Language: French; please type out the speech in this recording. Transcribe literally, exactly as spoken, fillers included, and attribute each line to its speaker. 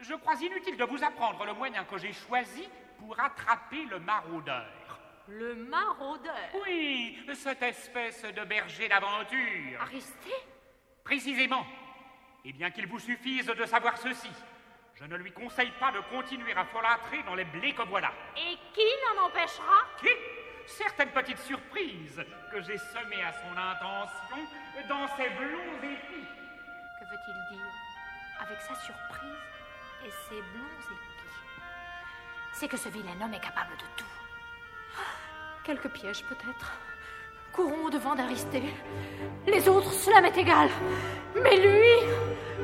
Speaker 1: Je crois inutile de vous apprendre le moyen que j'ai choisi pour attraper le maraudeur.
Speaker 2: Le maraudeur?
Speaker 1: Oui, cette espèce de berger d'aventure.
Speaker 2: Aristé?
Speaker 1: Précisément. Et bien qu'il vous suffise de savoir ceci, je ne lui conseille pas de continuer à folâtrer dans les blés que voilà.
Speaker 2: Et qui l'en empêchera?
Speaker 1: Qui? Certaines petites surprises que j'ai semées à son intention dans ses blonds épis.
Speaker 2: Que veut-il dire avec sa surprise et ses blonds épis? C'est que ce vilain homme est capable de tout. Quelques pièges peut-être. Courons au-devant d'Aristée. Les autres, cela m'est égal. Mais lui...